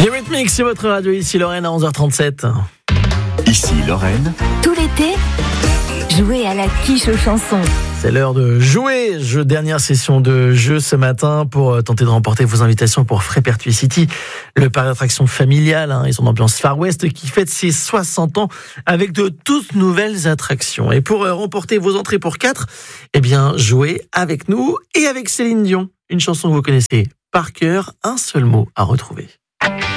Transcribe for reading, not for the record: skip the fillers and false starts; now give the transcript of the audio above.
Eurythmics, c'est votre radio, ici Lorraine à 11h37. Ici Lorraine. Tout l'été, jouez à la quiche aux chansons. C'est l'heure de jouer. Dernière session de jeu ce matin pour tenter de remporter vos invitations pour Frépertuis City, le parc d'attractions familial et son ambiance Far West qui fête ses 60 ans avec de toutes nouvelles attractions. Et pour remporter vos entrées pour 4, jouez avec nous et avec Céline Dion. Une chanson que vous connaissez par cœur, un seul mot à retrouver.